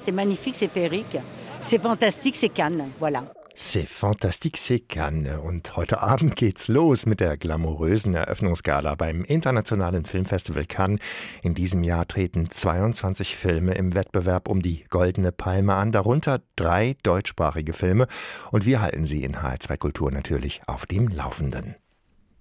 c'est magnifique, c'est féerique, c'est fantastique, c'est Cannes, voilà. C'est fantastique, c'est Cannes. Und heute Abend geht's los mit der glamourösen Eröffnungsgala beim Internationalen Filmfestival Cannes. In diesem Jahr treten 22 Filme im Wettbewerb um die Goldene Palme an, darunter 3 deutschsprachige Filme. Und wir halten Sie in HR2 Kultur natürlich auf dem Laufenden.